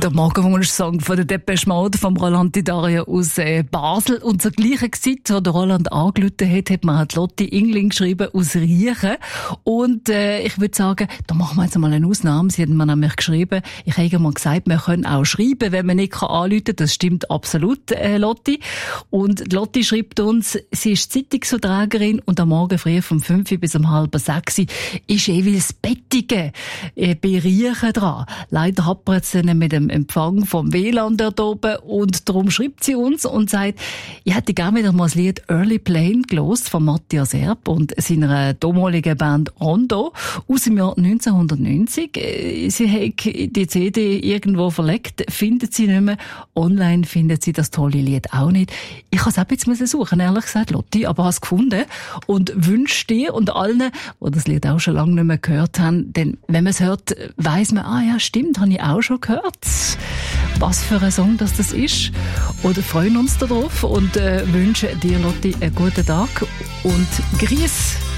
Der Morgenwunsch-Song von der Depeche Mode vom Roland Didaria aus Basel. Und zur gleichen Zeit, wo der Roland angerufen hat man hat Lotti Ingling geschrieben aus Riechen. Und ich würde sagen, da machen wir jetzt mal eine Ausnahme. Sie haben mir nämlich geschrieben, ich habe mal gesagt, wir können auch schreiben, wenn man nicht anrufen kann. Das stimmt absolut, Lotti. Und Lotti schreibt uns, sie ist Zeitungsverträgerin und am Morgen früh vom 5 bis um 5:30 ist jeweils Bettige bei Riechen dran. Leider hapert es dann mit dem Empfang vom WLAN dort oben und darum schreibt sie uns und sagt, ich hätte gerne wieder mal das Lied Early Plane gelost von Matthias Erb und seiner damaligen Band Rondo aus dem Jahr 1990. Sie hat die CD irgendwo verlegt, findet sie nicht mehr. Online findet sie das tolle Lied auch nicht. Ich habe es auch ein bisschen suchen, ehrlich gesagt, Lotti, aber habe es gefunden und wünsche dir und allen, die das Lied auch schon lange nicht mehr gehört haben, denn wenn man es hört, weiss man, ja stimmt, habe ich auch schon gehört, was für ein Song das ist. Oder freuen uns darauf und wünschen dir, Lotti, einen guten Tag und Grüß